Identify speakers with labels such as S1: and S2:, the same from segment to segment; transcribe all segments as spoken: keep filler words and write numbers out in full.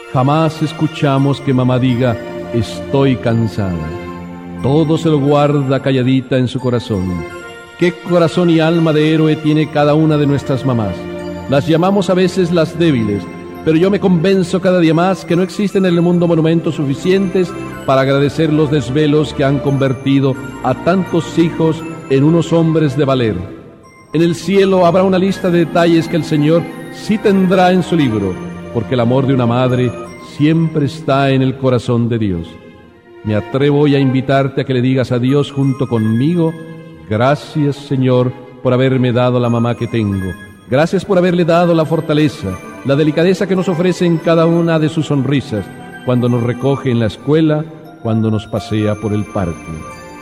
S1: Jamás escuchamos que mamá diga, estoy cansada. Todo se lo guarda calladita en su corazón. Qué corazón y alma de héroe tiene cada una de nuestras mamás. Las llamamos a veces las débiles, pero yo me convenzo cada día más que no existen en el mundo monumentos suficientes para agradecer los desvelos que han convertido a tantos hijos en unos hombres de valer. En el cielo habrá una lista de detalles que el Señor sí tendrá en su libro, porque el amor de una madre siempre está en el corazón de Dios. Me atrevo hoy a invitarte a que le digas a Dios junto conmigo: gracias, Señor, por haberme dado la mamá que tengo. Gracias por haberle dado la fortaleza, la delicadeza que nos ofrece en cada una de sus sonrisas, cuando nos recoge en la escuela, cuando nos pasea por el parque.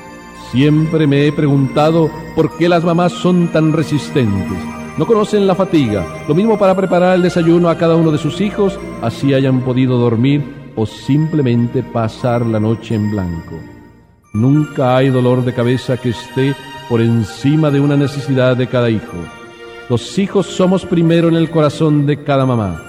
S1: Siempre me he preguntado por qué las mamás son tan resistentes. No conocen la fatiga, lo mismo para preparar el desayuno a cada uno de sus hijos, así hayan podido dormir o simplemente pasar la noche en blanco. Nunca hay dolor de cabeza que esté por encima de una necesidad de cada hijo. Los hijos somos primero en el corazón de cada mamá.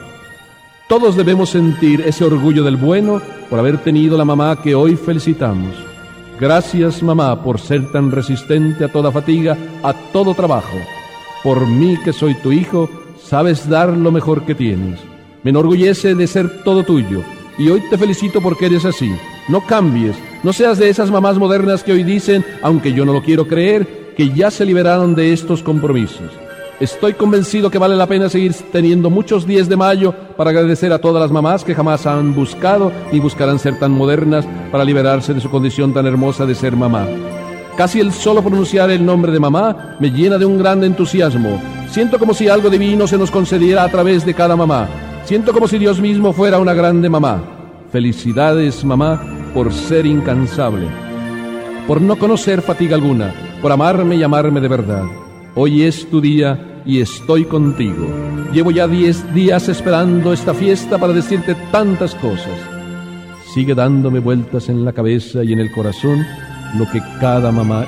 S1: Todos debemos sentir ese orgullo del bueno por haber tenido la mamá que hoy felicitamos. Gracias, mamá, por ser tan resistente a toda fatiga, a todo trabajo. Por mí, que soy tu hijo, sabes dar lo mejor que tienes. Me enorgullece de ser todo tuyo, y hoy te felicito porque eres así. No cambies, no seas de esas mamás modernas que hoy dicen, aunque yo no lo quiero creer, que ya se liberaron de estos compromisos. Estoy convencido que vale la pena seguir teniendo muchos diez de mayo para agradecer a todas las mamás que jamás han buscado ni buscarán ser tan modernas para liberarse de su condición tan hermosa de ser mamá. Casi el solo pronunciar el nombre de mamá me llena de un gran entusiasmo. Siento como si algo divino se nos concediera a través de cada mamá. Siento como si Dios mismo fuera una grande mamá. Felicidades, mamá, por ser incansable, por no conocer fatiga alguna, por amarme y amarme de verdad. Hoy es tu día y estoy contigo. Llevo ya diez días esperando esta fiesta para decirte tantas cosas. Sigue dándome vueltas en la cabeza y en el corazón lo que cada mamá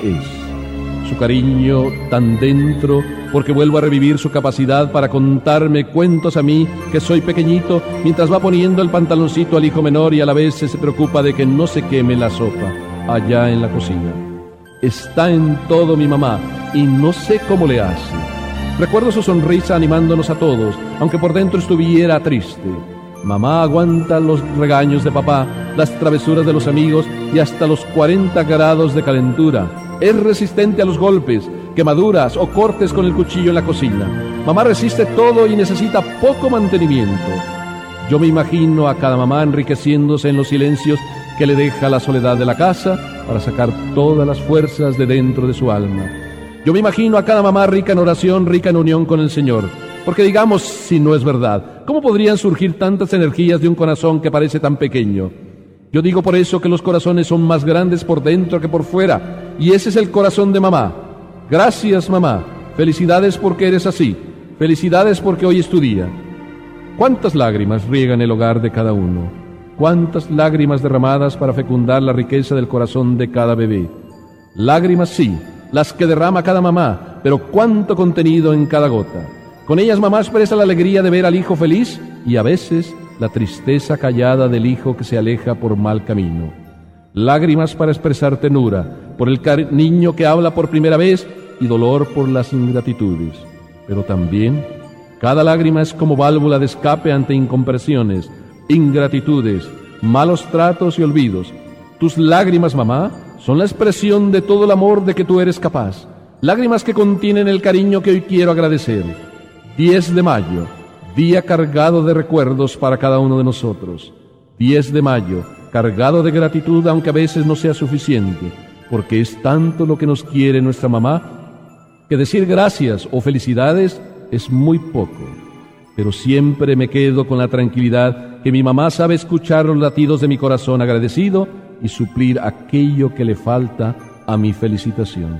S1: es. Su cariño tan dentro, porque vuelvo a revivir su capacidad para contarme cuentos a mí, que soy pequeñito, mientras va poniendo el pantaloncito al hijo menor y a la vez se preocupa de que no se queme la sopa allá en la cocina. Está en todo mi mamá y no sé cómo le hace. Recuerdo su sonrisa animándonos a todos, aunque por dentro estuviera triste. Mamá aguanta los regaños de papá, las travesuras de los amigos y hasta los cuarenta grados de calentura. Es resistente a los golpes, quemaduras o cortes con el cuchillo en la cocina. Mamá resiste todo y necesita poco mantenimiento. Yo me imagino a cada mamá enriqueciéndose en los silencios que le deja la soledad de la casa para sacar todas las fuerzas de dentro de su alma. Yo me imagino a cada mamá rica en oración, rica en unión con el Señor. Porque digamos, si no es verdad, ¿cómo podrían surgir tantas energías de un corazón que parece tan pequeño? Yo digo por eso que los corazones son más grandes por dentro que por fuera, y ese es el corazón de mamá. Gracias, mamá. Felicidades porque eres así. Felicidades porque hoy es tu día. ¿Cuántas lágrimas riegan el hogar de cada uno? ¿Cuántas lágrimas derramadas para fecundar la riqueza del corazón de cada bebé? Lágrimas sí, las que derrama cada mamá, pero cuánto contenido en cada gota. Con ellas mamá expresa la alegría de ver al hijo feliz y a veces la tristeza callada del hijo que se aleja por mal camino. Lágrimas para expresar ternura por el niño que habla por primera vez y dolor por las ingratitudes. Pero también cada lágrima es como válvula de escape ante incomprensiones, ingratitudes, malos tratos y olvidos. Tus lágrimas, mamá, son la expresión de todo el amor de que tú eres capaz. Lágrimas que contienen el cariño que hoy quiero agradecer. diez de mayo, día cargado de recuerdos para cada uno de nosotros. diez de mayo, cargado de gratitud, aunque a veces no sea suficiente, porque es tanto lo que nos quiere nuestra mamá, que decir gracias o felicidades es muy poco. Pero siempre me quedo con la tranquilidad que mi mamá sabe escuchar los latidos de mi corazón agradecido y suplir aquello que le falta a mi felicitación.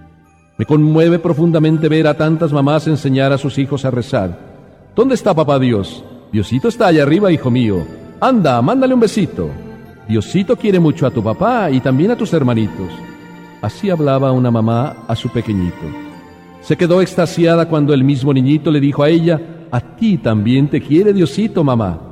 S1: Me conmueve profundamente ver a tantas mamás enseñar a sus hijos a rezar. ¿Dónde está papá Dios? Diosito está allá arriba, hijo mío. Anda, mándale un besito. Diosito quiere mucho a tu papá y también a tus hermanitos. Así hablaba una mamá a su pequeñito. Se quedó extasiada cuando el mismo niñito le dijo a ella: a ti también te quiere Diosito, mamá.